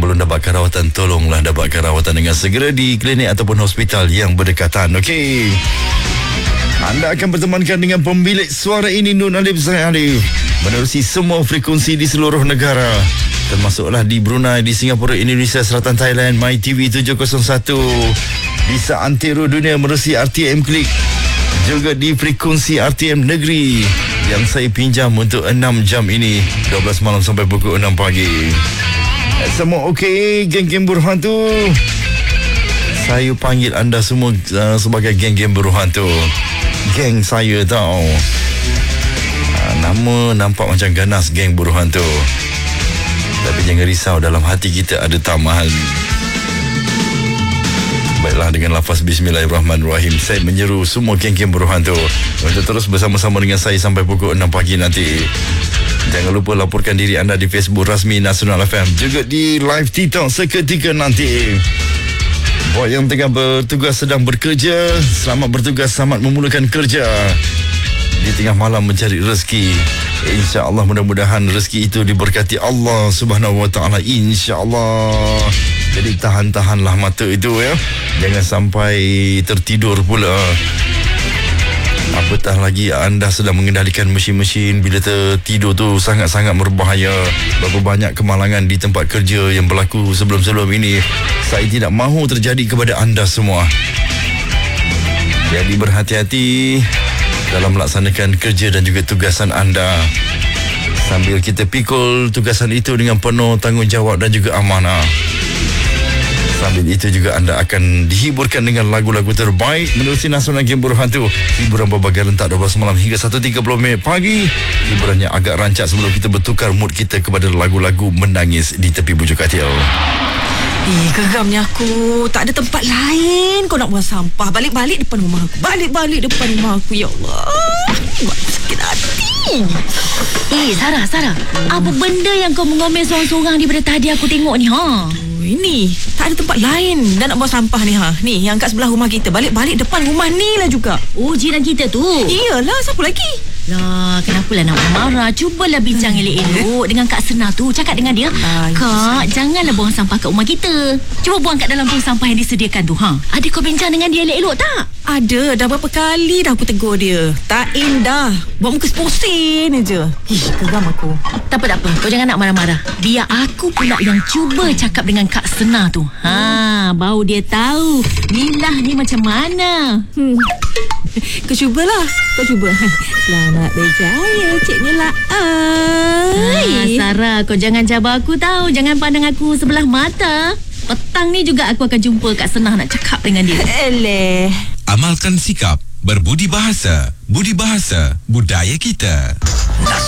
belum dapatkan rawatan, tolonglah dapatkan rawatan dengan segera di klinik ataupun hospital yang berdekatan. Okey, anda akan bertemankan dengan pemilik suara ini, Nur Alif Zaid Alif, menerusi semua frekuensi di seluruh negara, termasuklah di Brunei, di Singapura, Indonesia, Selatan Thailand, MyTV 701, di seantero dunia menerusi RTM Klik, juga di frekuensi RTM Negeri yang saya pinjam untuk 6 jam ini, 12 malam sampai pukul 6 pagi. Semua okey, geng-geng buruh hantu? Saya panggil anda semua sebagai geng-geng buruh hantu. Geng saya tau. Nama nampak macam ganas, geng buruh hantu. Tapi jangan risau, dalam hati kita ada taman. Baiklah, dengan lafaz Bismillahirrahmanirrahim, saya menyeru semua geng-geng buruh hantu untuk terus bersama-sama dengan saya sampai pukul 6 pagi nanti. Jangan lupa laporkan diri anda di Facebook rasmi Nasional FM, juga di live TikTok seketika nanti. Buat yang tengah bertugas, sedang bekerja, selamat bertugas, selamat memulakan kerja di tengah malam mencari rezeki. InsyaAllah, mudah-mudahan rezeki itu diberkati Allah Subhanahu Wa Taala, insyaAllah. Jadi tahan-tahanlah mata itu ya, jangan sampai tertidur pula. Apatah lagi anda sedang mengendalikan mesin-mesin, bila tertidur tu sangat-sangat berbahaya. Berapa banyak kemalangan di tempat kerja yang berlaku sebelum-sebelum ini, saya tidak mahu terjadi kepada anda semua. Jadi berhati-hati dalam melaksanakan kerja dan juga tugasan anda, sambil kita pikul tugasan itu dengan penuh tanggungjawab dan juga amanah. Sambil itu juga anda akan dihiburkan dengan lagu-lagu terbaik menerusi Nasional Game Buruh Hantu. Hiburan berbagai rentak 12 malam hingga 1.30 pagi. Hiburannya agak rancak sebelum kita bertukar mood kita kepada lagu-lagu menangis di tepi bujuk katil. Geramnya aku. Tak ada tempat lain kau nak buang sampah. Balik-balik depan rumah aku. Balik-balik depan rumah aku. Ya Allah, sakit hati. Sarah, apa benda yang kau mengomel seorang-seorang daripada tadi aku tengok ni, ha? Ini tak ada tempat lain dah nak buang sampah ni, ha. Ni yang kat sebelah rumah kita, balik-balik depan rumah ni lah juga. Oh, jiran kita tu? Iyalah, siapa lagi? Lah, kenapalah nak marah? Cubalah bincang elok-elok dengan Kak Sena tu. Cakap dengan dia, Kak, janganlah buang sampah kat rumah kita. Cuba buang kat dalam tong sampah yang disediakan tu, ha. Ada kau bincang dengan dia elok-elok tak? Ada, dah berapa kali dah aku tegur dia. Tak indah, buat muka seposin je. Geram aku. Tak apa, kau jangan nak marah-marah. Biar aku pula yang cuba cakap dengan Kak Sena tu. Ha, baru dia tahu Milah ni macam mana. Kau cubalah. Kau cuba. Selamat berjaya, Cik Nila. Sarah, kau jangan cabar aku tahu. Jangan pandang aku sebelah mata. Petang ni juga aku akan jumpa Kak Sena nak cakap dengan dia. Amalkan sikap berbudi bahasa. Budi bahasa budaya kita.